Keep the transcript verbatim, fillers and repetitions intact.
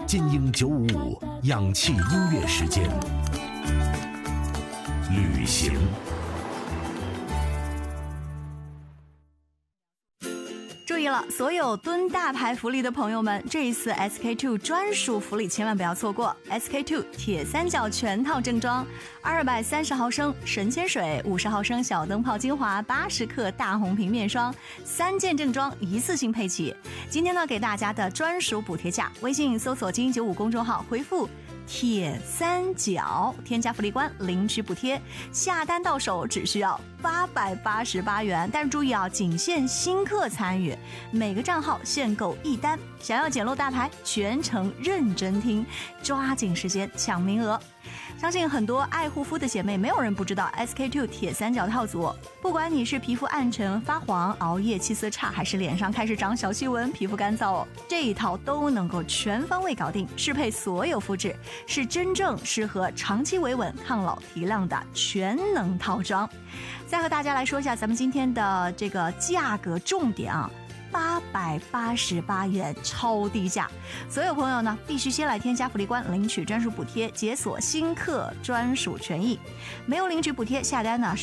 金鹰九五五氧气音乐时间，旅行。 注意了，所有蹲大牌福利的朋友们，这一次 S K two 专属福利千万不要错过。S K two 铁三角全套正装，二百三十毫升神仙水，五十毫升小灯泡精华，八十克大红瓶面霜，三件正装一次性配齐。今天呢，给大家的专属补贴价，微信搜索“金鹰九五”公众号，回复铁三角，添加福利官领取补贴，下单到手只需要八百八十八元。但是注意啊，仅限新客参与，每个账号限购一单。想要捡漏大牌，全程认真听，抓紧时间抢名额。相信很多爱护肤的姐妹，没有人不知道 S K two 铁三角套组。不管你是皮肤暗沉发黄、熬夜气色差，还是脸上开始长小细纹、皮肤干燥，这一套都能够全方位搞定，适配所有肤质，是真正适合长期维稳、抗老提亮的全能套装。再和大家来说一下咱们今天的这个价格重点啊。八百八十八元，超低价！所有朋友呢，必须先来添加福利官领取专属补贴，解锁新客专属权益。没有领取补贴，下单呢